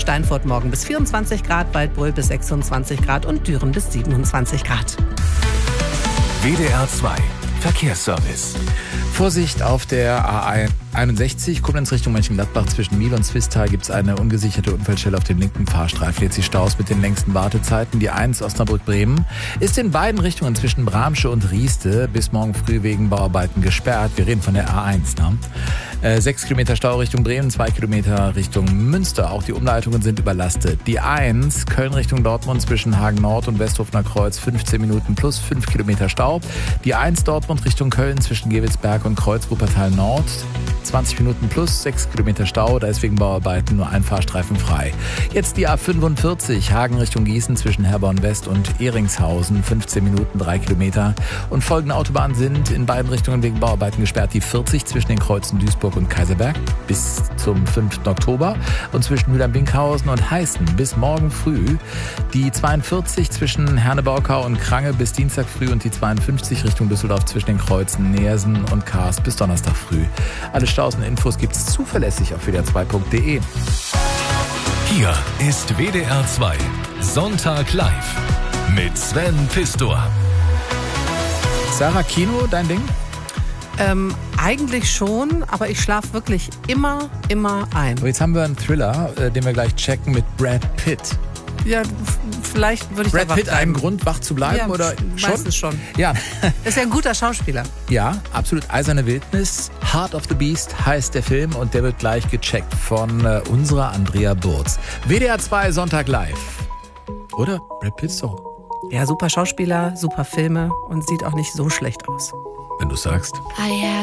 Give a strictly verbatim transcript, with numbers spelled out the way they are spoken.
Steinfurt morgen bis vierundzwanzig Grad, Waldbröl bis sechsundzwanzig Grad und Düren bis siebenundzwanzig Grad. W D R zwei Verkehrsservice. Vorsicht auf der A einundsechzig, Koblenz Richtung Mönchengladbach. Zwischen Miel und Zwistal gibt es eine ungesicherte Unfallstelle auf dem linken Fahrstreifen. Jetzt die Staus mit den längsten Wartezeiten. Die eins Osnabrück-Bremen ist in beiden Richtungen zwischen Bramsche und Rieste bis morgen früh wegen Bauarbeiten gesperrt. Wir reden von der A eins. Ne? Äh, sechs Kilometer Stau Richtung Bremen, zwei Kilometer Richtung Münster. Auch die Umleitungen sind überlastet. Die eins Köln Richtung Dortmund zwischen Hagen Nord und Westhofener Kreuz, fünfzehn Minuten plus fünf Kilometer Stau. Die eins Dortmund Richtung Köln zwischen Gewelsberg und Kreuz Wuppertal Nord, zwanzig Minuten plus sechs Kilometer Stau. Da ist wegen Bauarbeiten nur ein Fahrstreifen frei. Jetzt die A fünfundvierzig Hagen Richtung Gießen zwischen Herborn West und Ehringshausen, fünfzehn Minuten, drei Kilometer. Und folgende Autobahnen sind in beiden Richtungen wegen Bauarbeiten gesperrt. Die vierzig zwischen den Kreuzen Duisburg und Kaiserberg bis zum fünften Oktober und zwischen Mülheim-Binkhausen und Heißen bis morgen früh. Die zweiundvierzig zwischen Herne-Baukau und Krange bis Dienstag früh und die zweiundfünfzig Richtung Düsseldorf zwischen den Kreuzen Neersen und Kars bis Donnerstag früh. Alle Staus und Infos gibt's zuverlässig auf w d r zwei punkt d e. Hier ist W D R zwei Sonntag live mit Sven Pistor. Sarah, Kino, dein Ding? Ähm, eigentlich schon, aber ich schlafe wirklich immer, immer ein. Aber jetzt haben wir einen Thriller, äh, den wir gleich checken mit Brad Pitt. Ja, vielleicht würde ich Brad da Pitt wach bleiben. einen Grund, wach zu bleiben? Ja, oder meistens schon. schon? Ja. Ist ja ein guter Schauspieler. Ja, absolut. Eiserne Wildnis. Heart of the Beast heißt der Film und der wird gleich gecheckt von äh, unserer Andrea Burz. W D R zwei Sonntag live. Oder? Brad Pitt so. Ja, super Schauspieler, super Filme und sieht auch nicht so schlecht aus. Wenn du sagst.